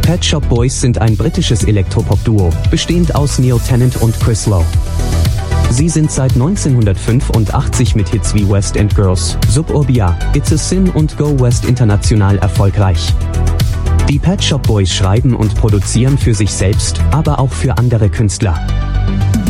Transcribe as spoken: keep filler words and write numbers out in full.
Pet Shop Boys sind ein britisches Elektropop-Duo, bestehend aus Neil Tennant und Chris Lowe. Sie sind seit neunzehnhundertfünfundachtzig mit Hits wie West End Girls, Suburbia, It's a Sin und Go West international erfolgreich. Die Pet Shop Boys schreiben und produzieren für sich selbst, aber auch für andere Künstler.